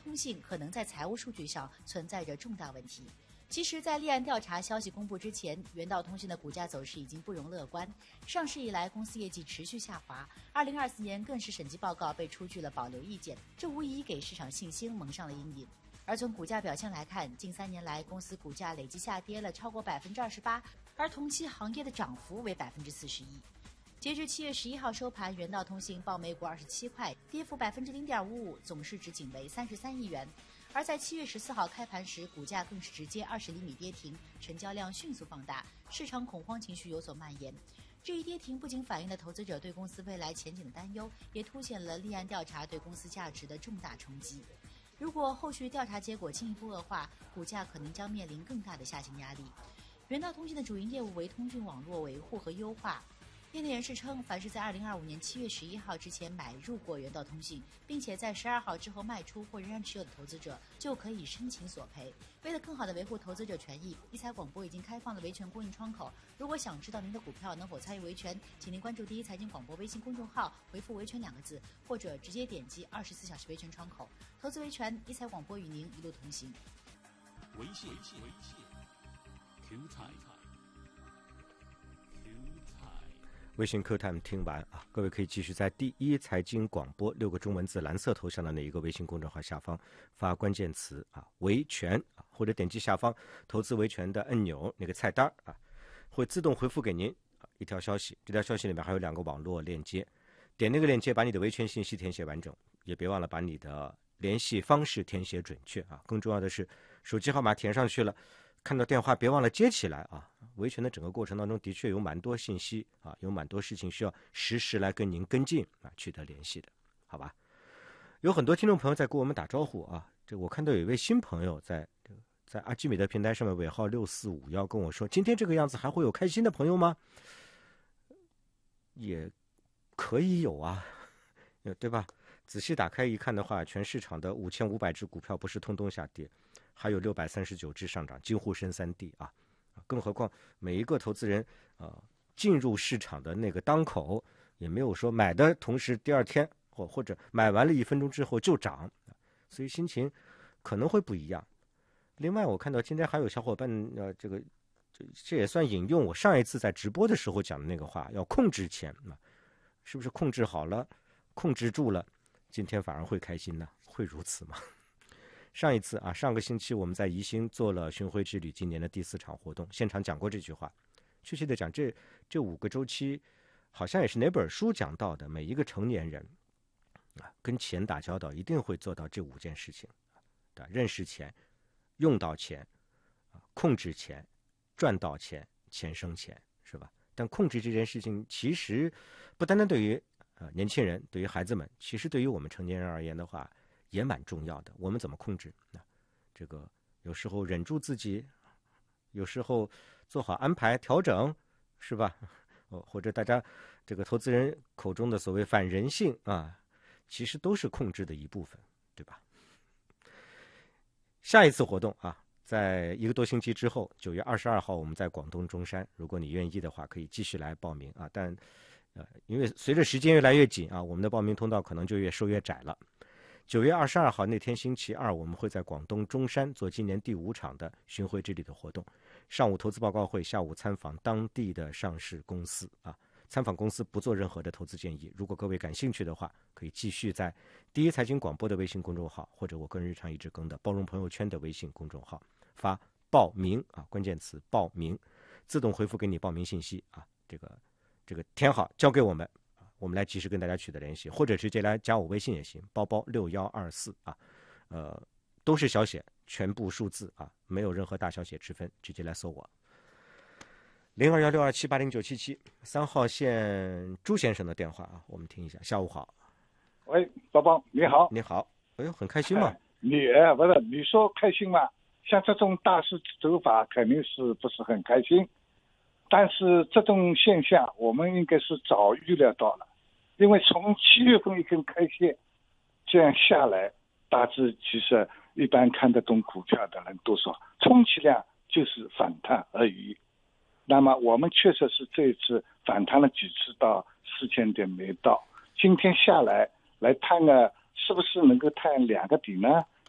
通信可能在财务数据上存在着重大问题。其实，在立案调查消息公布之前，原道通信的股价走势已经不容乐观。上市以来，公司业绩持续下滑，2024年更是审计报告被出具了保留意见，这无疑给市场信心蒙上了阴影。而从股价表现来看，近3年来，公司股价累计下跌了超过28%，而同期行业的涨幅为41%。截至7月11号收盘，原道通信报每股27块，跌幅0.55%，总市值仅为33亿元。而在7月14号开盘时，股价更是直接20厘米跌停，成交量迅速放大，市场恐慌情绪有所蔓延。这一跌停不仅反映了投资者对公司未来前景的担忧，也凸显了立案调查对公司价值的重大冲击。如果后续调查结果进一步恶化，股价可能将面临更大的下行压力。原道通信的主营业务为通讯网络维护和优化。业内人士称，凡是在2025年7月11号之前买入过原道通信，并且在12号之后卖出或仍然持有的投资者，就可以申请索赔。为了更好地维护投资者权益，一财广播已经开放了维权供应窗口。如果想知道您的股票能否参与维权，请您关注第一财经广播微信公众号，回复维权2个字，或者直接点击24小时维权窗口。投资维权，一财广播与您一路同行。 微信听财微信课time听完啊，各位可以继续在第一财经广播6个中文字蓝色头像的那一个微信公众号下方发关键词啊维权啊，或者点击下方投资维权的按钮那个菜单啊，会自动回复给您一条消息。这条消息里面还有2个网络链接，点那个链接把你的维权信息填写完整，也别忘了把你的联系方式填写准确啊。更重要的是手机号码填上去了，看到电话别忘了接起来啊。维权的整个过程当中的确有蛮多信息啊，有蛮多事情需要实时来跟您跟进啊，取得联系的，好吧？有很多听众朋友在给我们打招呼啊，这我看到有一位新朋友在阿基米德平台上面尾号6451跟我说，今天这个样子还会有开心的朋友吗？也可以有啊，对吧？仔细打开一看的话，全市场的5500只股票不是通通下跌，还有639只上涨，几乎升3地啊。更何况每一个投资人进入市场的那个当口，也没有说买的同时第二天或者买完了1分钟之后就涨，所以心情可能会不一样。另外我看到今天还有小伙伴这也算引用我上一次在直播的时候讲的那个话，要控制钱，是不是控制好了，控制住了，今天反而会开心呢？会如此吗？上一次啊，上个星期我们在宜兴做了巡回之旅今年的第4场活动，现场讲过这句话。确切的讲，这5个周期好像也是哪本书讲到的，每一个成年人啊，跟钱打交道一定会做到这5件事情：认识钱、用到钱、控制钱、赚到钱、钱生钱，是吧？但控制这件事情其实不单单对于年轻人，对于孩子们，其实对于我们成年人而言的话也蛮重要的。我们怎么控制？这个有时候忍住自己，有时候做好安排调整，是吧？或者大家这个投资人口中的所谓反人性啊，其实都是控制的一部分，对吧？下一次活动啊，在1个多星期之后，9月22号我们在广东中山，如果你愿意的话，可以继续来报名啊。但因为随着时间越来越紧啊，我们的报名通道可能就越收越窄了。9月22号那天星期二，我们会在广东中山做今年第5场的巡回之旅的活动。上午投资报告会，下午参访当地的上市公司啊。参访公司不做任何的投资建议。如果各位感兴趣的话，可以继续在第一财经广播的微信公众号，或者我个人日常一直更的包容朋友圈的微信公众号发报名啊，关键词报名，自动回复给你报名信息啊。这个填好交给我们。我们来及时跟大家取得联系，或者直接来加我微信也行，包6124啊，都是小写，全部数字啊，没有任何大小写之分，直接来搜我。021627809773号线朱先生的电话啊，我们听一下。下午好。 喂，宝宝你好。 你好。哎呦，很开心嘛？ 不是你说开心嘛？像这种大势走法肯定是不是很开心，但是这种现象我们应该是早预料到了。因为从7月份一根开线这样下来，大致其实一般看得懂股票的人都说充其量就是反弹而已。那么我们确实是这一次反弹了几次到4000点没到，今天下来探个是不是能够探2个底呢？